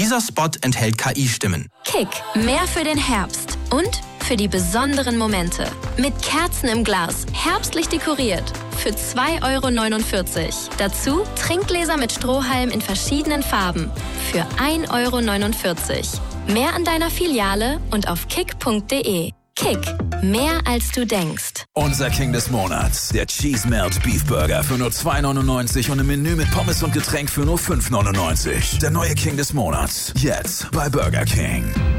Dieser Spot enthält KI-Stimmen. Kick, mehr für den Herbst und für die besonderen Momente. Mit Kerzen im Glas, herbstlich dekoriert. Für 2,49 €. Dazu Trinkgläser mit Strohhalm in verschiedenen Farben. Für 1,49 €. Mehr an deiner Filiale und auf kick.de. Kick, mehr als du denkst. Unser King des Monats, der Cheese Melt Beef Burger für nur 2,99 € und im Menü mit Pommes und Getränk für nur 5,99 €. Der neue King des Monats, jetzt bei Burger King.